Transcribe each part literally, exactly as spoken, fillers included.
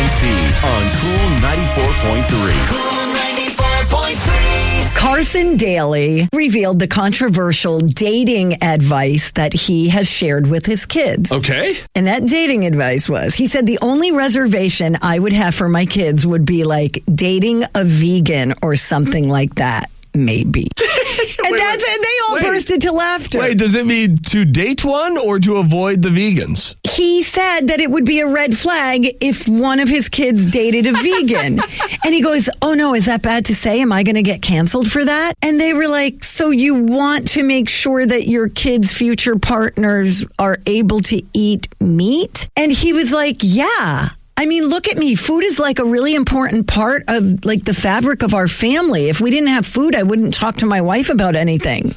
and Steve on Cool ninety-four point three. Cool ninety-four point three. Carson Daly revealed the controversial dating advice that he has shared with his kids. Okay. And that dating advice was, he said, the only reservation I would have for my kids would be like dating a vegan or something like that. Maybe. And wait, that's it. They all wait. burst into laughter. Wait, does it mean to date one or to avoid the vegans? He said that it would be a red flag if one of his kids dated a vegan. And he goes, oh no, is that bad to say? Am I going to get canceled for that? And they were like, so you want to make sure that your kids' future partners are able to eat meat? And he was like, yeah. I mean, look at me. Food is like a really important part of like the fabric of our family. If we didn't have food, I wouldn't talk to my wife about anything.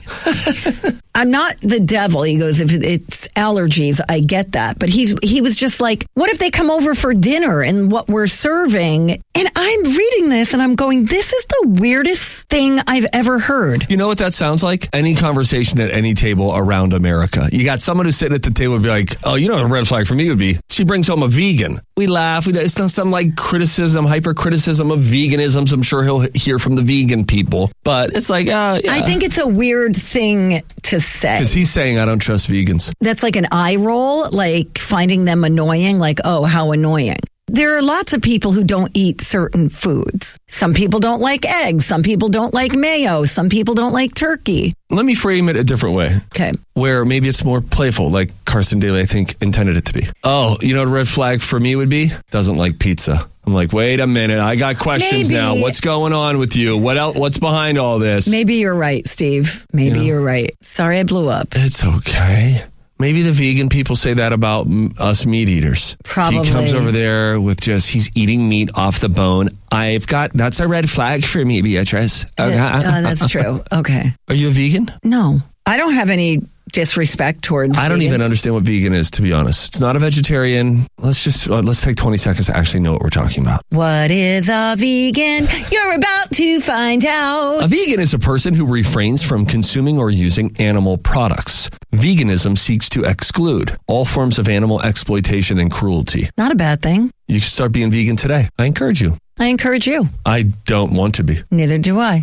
I'm not the devil. He goes, if it's allergies, I get that. But he's he was just like, what if they come over for dinner and what we're serving? And I'm reading this and I'm going, this is the weirdest thing I've ever heard. You know what that sounds like? Any conversation at any table around America. You got someone who's sitting at the table and be like, oh, you know what a red flag for me would be? She brings home a vegan. We laugh. We, it's not some like criticism, hyper criticism of veganisms. I'm sure he'll hear from the vegan people. But it's like, uh, yeah. I think it's a weird thing to say. Because he's saying, I don't trust vegans. That's like an eye roll, like finding them annoying, like, oh, how annoying. There are lots of people who don't eat certain foods. Some people don't like eggs. Some people don't like mayo. Some people don't like turkey. Let me frame it a different way. Okay. Where maybe it's more playful, like Carson Daly, I think, intended it to be. Oh, you know what a red flag for me would be? Doesn't like pizza. I'm like, wait a minute. I got questions Maybe. now. What's going on with you? What else? What's behind all this? Maybe you're right, Steve. Maybe You know? you're right. Sorry I blew up. It's okay. Maybe the vegan people say that about m- us meat eaters. Probably. He comes over there with just, he's eating meat off the bone. I've got, that's a red flag for me, Beatrice. Okay. Uh, that's true. Okay. Are you a vegan? No. I don't have any disrespect towards I don't vegans. even understand what vegan is, to be honest. It's not a vegetarian. Let's just, uh, let's take twenty seconds to actually know what we're talking about. What is a vegan? You're about to find out. A vegan is a person who refrains from consuming or using animal products. Veganism seeks to exclude all forms of animal exploitation and cruelty. Not a bad thing. You can start being vegan today. I encourage you. I encourage you. I don't want to be. Neither do I.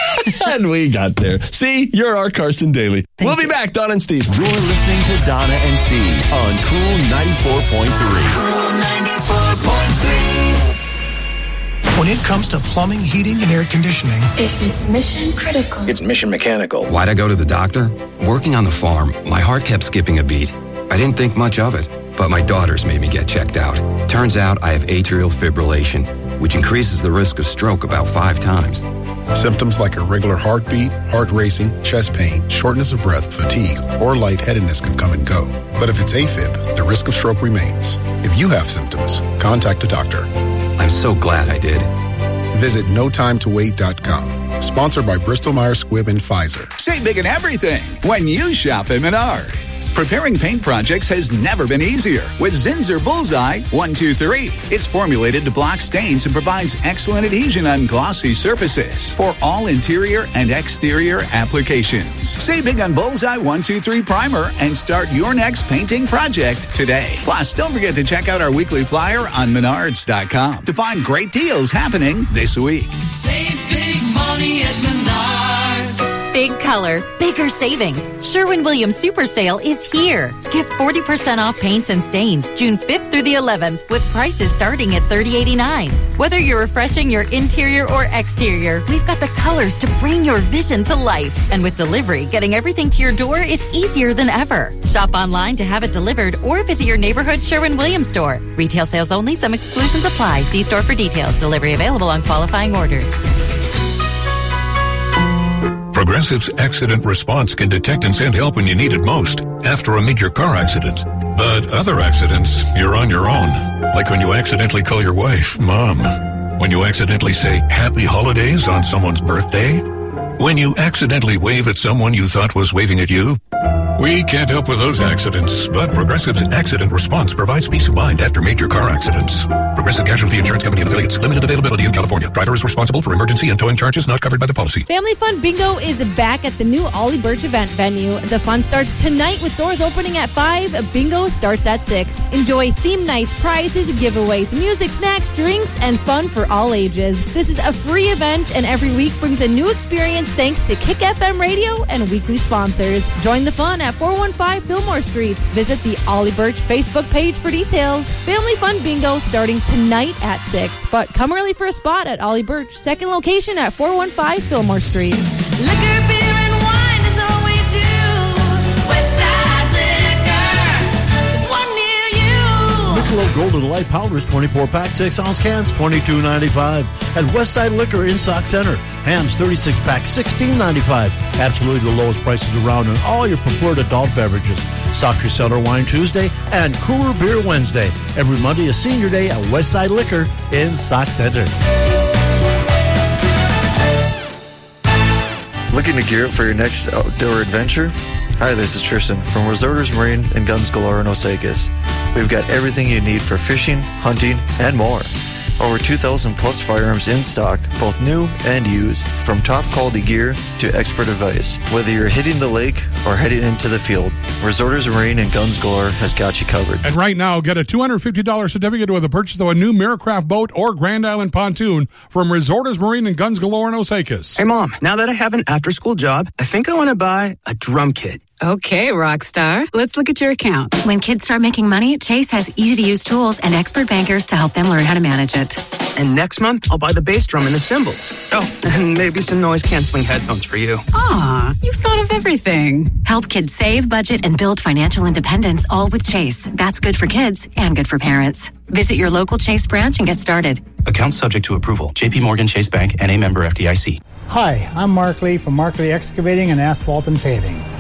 And we got there. See, you're our Carson Daly. Thank we'll be you. back, Donna and Steve. You're listening to Donna and Steve on Cool ninety-four point three. Cool ninety-four point three. When it comes to plumbing, heating, and air conditioning, If it's mission critical, It's mission mechanical. Why'd I go to the doctor? Working on the farm, my heart kept skipping a beat. I didn't think much of it, but my daughters made me get checked out. Turns out I have atrial fibrillation, which increases the risk of stroke about five times. Symptoms like irregular heartbeat, heart racing, chest pain, shortness of breath, fatigue, or lightheadedness can come and go. But if it's AFib, the risk of stroke remains. If you have symptoms, contact a doctor. I'm so glad I did. Visit no time to wait dot com. Sponsored by Bristol Myers Squibb and Pfizer. Save big in everything when you shop at Menards. Preparing paint projects has never been easier with Zinsser Bullseye one two three. It's formulated to block stains and provides excellent adhesion on glossy surfaces for all interior and exterior applications. Save big on Bullseye one two three Primer and start your next painting project today. Plus, don't forget to check out our weekly flyer on Menards dot com to find great deals happening this week. Save big money at Menards. Big color, bigger savings. Sherwin-Williams Super Sale is here. Get forty percent off paints and stains June fifth through the eleventh with prices starting at thirty eighty-nine. Whether you're refreshing your interior or exterior, we've got the colors to bring your vision to life. And with delivery, getting everything to your door is easier than ever. Shop online to have it delivered or visit your neighborhood Sherwin-Williams store. Retail sales only. Some exclusions apply. See store for details. Delivery available on qualifying orders. Progressive's accident response can detect and send help when you need it most after a major car accident. But other accidents, you're on your own. Like when you accidentally call your wife Mom. When you accidentally say Happy Holidays on someone's birthday. When you accidentally wave at someone you thought was waving at you. We can't help with those accidents, but Progressive's accident response provides peace of mind after major car accidents. Progressive Casualty Insurance Company and affiliates. Limited availability in California. Driver is responsible for emergency and towing charges not covered by the policy. Family Fun Bingo is back at the new Ollie Birch event venue. The fun starts tonight with doors opening at five. Bingo starts at six. Enjoy theme nights, prizes, giveaways, music, snacks, drinks, and fun for all ages. This is a free event, and every week brings a new experience thanks to Kick F M Radio and weekly sponsors. Join the fun at four one five Fillmore Street. Visit the Ollie Birch Facebook page for details. Family Fun Bingo starting tonight at six. But come early for a spot at Ollie Birch. Second location at four one five Fillmore Street. Liquor, beer, and wine is all we do. Westside Liquor. There's one near you. Michelob Golden Light Powders, twenty-four pack, six ounce cans, twenty-two ninety-five. At Westside Liquor in Sauk Center. Hams, thirty-six pack, sixteen ninety-five. Absolutely the lowest prices around on all your preferred adult beverages. Sauk Cellar Wine Tuesday and Cooler Beer Wednesday. Every Monday is Senior Day at Westside Liquor in Sauk Center. Looking to gear up for your next outdoor adventure? Hi, this is Tristan from Resorters Marine and Guns Galore in Osakis. We've got everything you need for fishing, hunting, and more. Over two thousand plus firearms in stock, both new and used, from top quality gear to expert advice. Whether you're hitting the lake or heading into the field, Resorters Marine and Guns Galore has got you covered. And right now, get a two hundred fifty dollars certificate with the purchase of a new Miracraft boat or Grand Island pontoon from Resorters Marine and Guns Galore in Osakis. Hey, Mom, now that I have an after-school job, I think I want to buy a drum kit. Okay, Rockstar. Let's look at your account. When kids start making money, Chase has easy-to-use tools and expert bankers to help them learn how to manage it. And next month, I'll buy the bass drum and the cymbals. Oh, and maybe some noise-canceling headphones for you. Aw, you've thought of everything. Help kids save, budget, and build financial independence, all with Chase. That's good for kids and good for parents. Visit your local Chase branch and get started. Account subject to approval. J P Morgan Chase Bank, N A member F D I C. Hi, I'm Mark Lee from Mark Lee Excavating and Asphalt and Paving.